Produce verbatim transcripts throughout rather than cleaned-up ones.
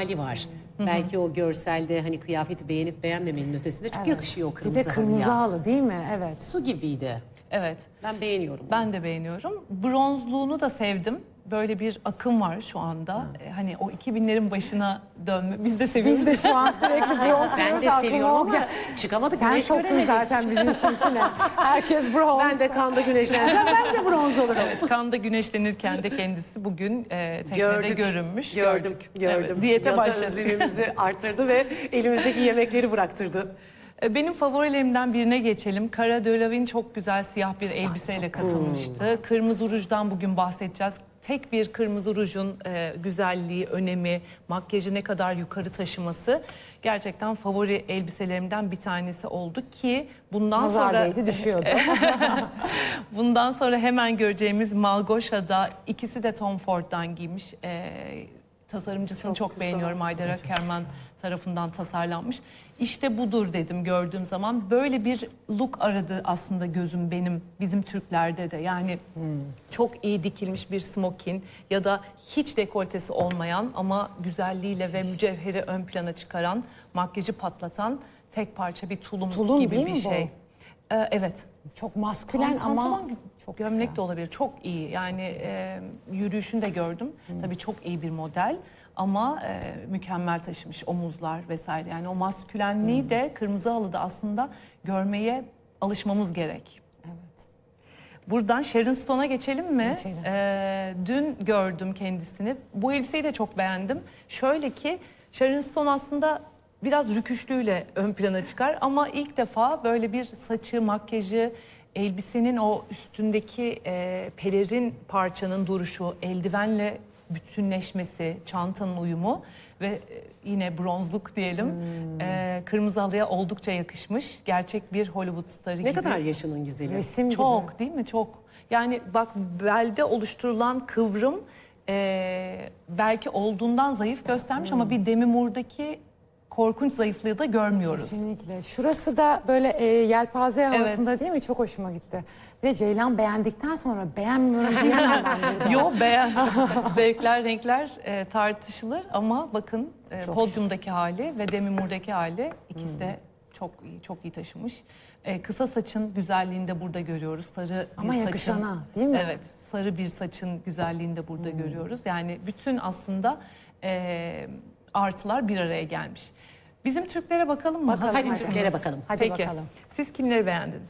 hali var. Hı-hı. Belki o görselde hani kıyafeti beğenip beğenmemenin ötesinde çok Evet. yakışıyor o kırmızı Bir de kırmızı halıya. halı değil mi? Evet. Su gibiydi. Evet. Ben beğeniyorum. Ben de beğeniyorum. Bronzluğunu da sevdim. Böyle bir akım var şu anda. Ee, hani o iki binlerin başına dönme. Biz de seviyoruz. Biz de şu an sürekli bronz Ben de seviyorum ama çıkamadık. Sen güneş soktun göremedik. zaten bizim işin içine. Herkes bronz. Ben de kanda güneşlensem ben de bronz olurum. Evet, kanda güneşlenirken de kendisi bugün e, teknede Gördük, görünmüş. Gördüm, gördük. gördüm. Evet, diyete Yasa başladı. özlemimizi arttırdı ve elimizdeki yemekleri bıraktırdı. Benim favorilerimden birine geçelim. Cara Delevingne çok güzel siyah bir elbiseyle katılmıştı. Kırmızı rujdan bugün bahsedeceğiz. Tek bir kırmızı rujun e, güzelliği, önemi, makyajı ne kadar yukarı taşıması gerçekten favori elbiselerimden bir tanesi oldu ki bundan Nazar sonra değdi, düşüyordu. bundan sonra hemen göreceğimiz Malgoşa'da ikisi de Tom Ford'dan giymiş. E, tasarımcısını çok, çok beğeniyorum. Haydar Ökerman tarafından tasarlanmış. İşte budur dedim gördüğüm zaman. Böyle bir look aradı aslında gözüm benim, bizim Türklerde de. Yani hmm. çok iyi dikilmiş bir smokin ya da hiç dekoltesi olmayan ama güzelliğiyle ve mücevheri ön plana çıkaran, makyajı patlatan tek parça bir tulum, tulum gibi değil bir mi şey. Bu? Ee, evet. Çok maskülen ama Pantolon, çok gömlek güzel. de olabilir. Çok iyi. Yani e, yürüyüşünü de gördüm. Hmm. Tabii çok iyi bir model. Ama e, mükemmel taşımış omuzlar vesaire. Yani o maskülenliği hmm. de kırmızı halıda aslında görmeye alışmamız gerek. Evet. Buradan Sharon Stone'a geçelim mi? Geçelim. E, dün gördüm kendisini. Bu elbiseyi de çok beğendim. Şöyle ki Sharon Stone aslında biraz rüküşlüğüyle ön plana çıkar. Ama ilk defa böyle bir saçı, makyajı, elbisenin o üstündeki e, pelerin parçanın duruşu, eldivenle bütünleşmesi, çantanın uyumu ve yine bronzluk diyelim. Hmm. Ee, kırmızı halıya oldukça yakışmış. Gerçek bir Hollywood starı ne gibi. Ne kadar yaşının güzeli. Resim çok gibi. Değil mi? Çok. Yani bak belde oluşturulan kıvrım e, belki olduğundan zayıf göstermiş hmm. ama bir Demi Moore'daki korkunç zayıflığı da görmüyoruz. Kesinlikle. Şurası da böyle e, yelpaze havasında evet. değil mi? Çok hoşuma gitti. Ve Ceylan beğendikten sonra beğenmiyorum diyemem ben. Yok beğen. Zevkler, renkler e, tartışılır ama bakın e, podyumdaki hali ve Demi Moore'daki hali ikisi hmm. de çok iyi, çok iyi taşımış. E, kısa saçın güzelliğini de burada görüyoruz. Sarı ama bir yakışana saçın, değil mi? Evet, sarı bir saçın güzelliğini de burada hmm. görüyoruz. Yani bütün aslında e, artılar bir araya gelmiş. Bizim Türklere bakalım mı? Bakalım, hadi hadi Türklere bakalım. Hadi Peki. bakalım. Siz kimleri beğendiniz?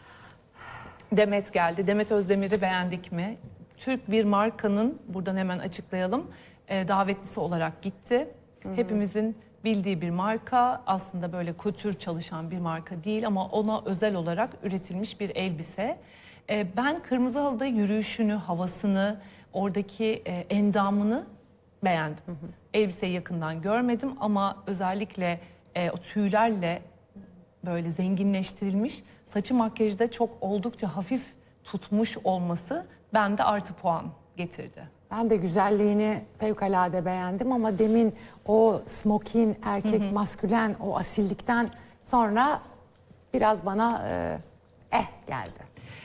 Demet geldi. Demet Özdemir'i beğendik mi? Türk bir markanın, buradan hemen açıklayalım, e, davetlisi olarak gitti. Hı hı. Hepimizin bildiği bir marka. Aslında böyle kutür çalışan bir marka değil ama ona özel olarak üretilmiş bir elbise. E, ben kırmızı halıda yürüyüşünü, havasını, oradaki e, endamını beğendim. Hı hı. Elbiseyi yakından görmedim ama özellikle e, o tüylerle böyle zenginleştirilmiş, saçı makyajı da çok oldukça hafif tutmuş olması bende artı puan getirdi. Ben de güzelliğini fevkalade beğendim ama demin o smokin, erkek, hı hı. maskülen, o asillikten sonra biraz bana e, eh geldi.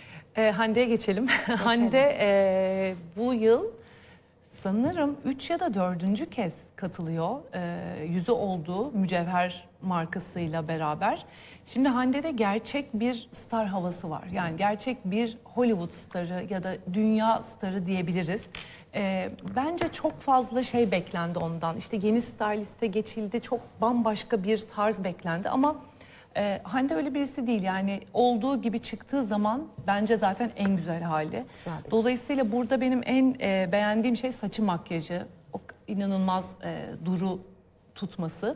E, Hande'ye geçelim. geçelim. Hande e, bu yıl sanırım üç ya da dördüncü kez katılıyor. E, yüzü olduğu mücevher markasıyla beraber. Şimdi Hande'de gerçek bir star havası var. Yani gerçek bir Hollywood starı ya da dünya starı diyebiliriz. E, bence çok fazla şey beklendi ondan. İşte yeni styliste geçildi. Çok bambaşka bir tarz beklendi ama e, Hande öyle birisi değil. Yani olduğu gibi çıktığı zaman bence zaten en güzel hali. Güzel. Dolayısıyla burada benim en e, beğendiğim şey saçı, makyajı. O inanılmaz e, duru tutması.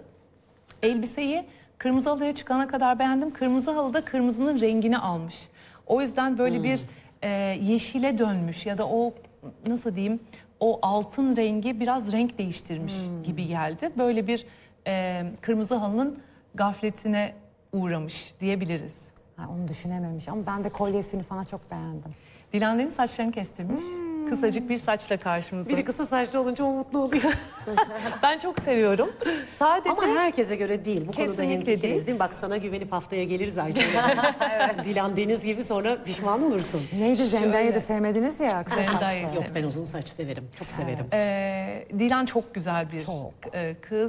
Elbiseyi kırmızı halıya çıkana kadar beğendim. Kırmızı halıda kırmızının rengini almış. O yüzden böyle hmm. bir e, yeşile dönmüş ya da o nasıl diyeyim o altın rengi biraz renk değiştirmiş hmm. gibi geldi. Böyle bir e, kırmızı halının gafletine uğramış diyebiliriz. Ha, onu düşünememiş ama ben de kolyesini falan çok beğendim. Dilan Deniz saçlarını kestirmiş. Hmm. Kısacık bir saçla karşımıza. Biri kısa saçlı olunca o mutlu oluyor. Ben çok seviyorum. Sadece ama herkese göre değil. Bu konuda hemfikiriz değil mi? Bak sana güvenip haftaya geliriz Ayça. Evet. Dilan Deniz gibi sonra pişman olursun. Neydi Zendaya'yı da sevmediniz ya kısa saçlı. Yok ben uzun saç severim. Çok evet. severim. Ee, Dilan çok güzel bir çok. kız.